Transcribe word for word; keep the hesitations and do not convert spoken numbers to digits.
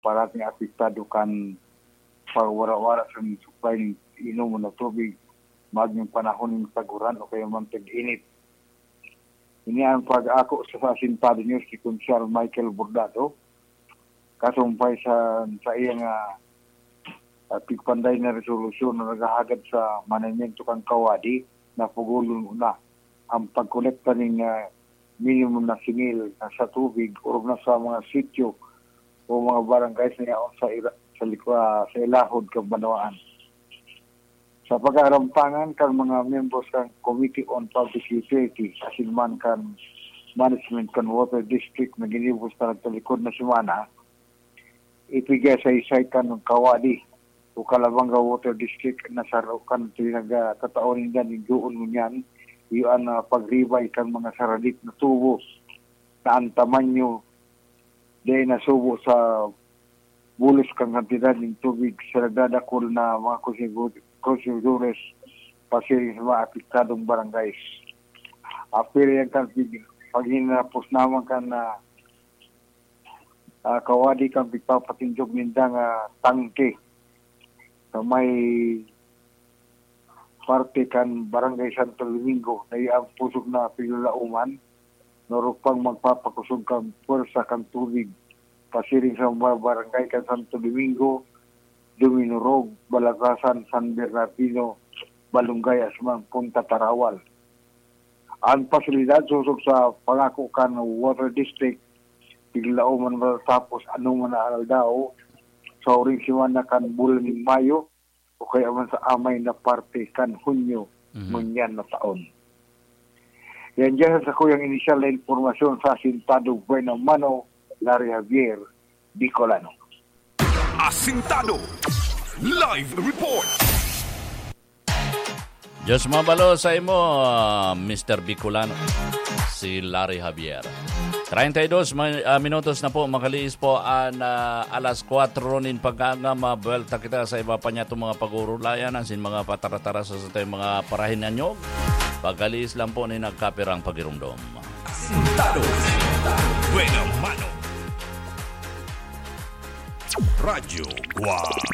parating apektado kan pagwara-wara sa supply ng inom na tubig maging panahon ng taguran o kaya man tag-init. Ini ang pag-ako sa Asintado News si Consul Michael Bordado kasumpay sa sa iyang uh, pigpanday na resolusyon na nagahagad sa manamento kang Kawadi na pugulong una ang pagkolekta ng uh, minimum na singil na sa tubig o na sa mga sityo o mga barangays na yaon sa, ila, sa, likwa, sa ilahod kang Banawaan. Sa pag-aaramtangan kang mga members kang Committee on Public Utility asin man kan Management kan Water District na ginibos na nagtalikod na semana, ipigay sa isay kan ng Kawadi o Calabanga Water District na sarukan tinagkataon nila ng doon mo niyan iyon na uh, pagribay kan mga saradik na tubo na antaman nyo dahil nasubo sa bulos kang kantidad ng tubig sa nagdadakol na mga konsidures pasiring sa mga apektadong barangays. Apir yan kan pag hinapos naman kan na uh, Kawadi kang pagpapatinjog nindang uh, tangke na may parte kan Barangay Santo Domingo na iyang pusog na pinulauman narupang magpapakusog kang puwersa kang tubig pasiring sa mga barangay kan Santo Domingo, Duminurog, Balagasan, San Bernardino, Balungay, Asmang, Punta Tarawal. Ang pasilidad susog sa pangako kan Water District pinulauman matapos anong manaaral daw sa oring simana kan bulan ng Mayo o kaya man sa amay na parte kan Hunyo mm-hmm. munyan na taon. Yan dyan sa kuyang inisyal na informasyon sa Asintado Buena Mano, Larry Javier, Bicolano. Asintado Live Report. Diyos mabalo sa imo, uh, Mister Bicolano, si Larry Javier. thirty-two uh, minutos na po, makaliis po ang uh, alas kwatro nin pagkanga, mabuelta kita sa iba pa niya itong mga pag-urulayan, asin mga pataratara sa sa mga parahin na nyo. Pagkaliis lang po ni nagkapirang pagirumdom. Asintado, Buena Mano. Radyo Guam.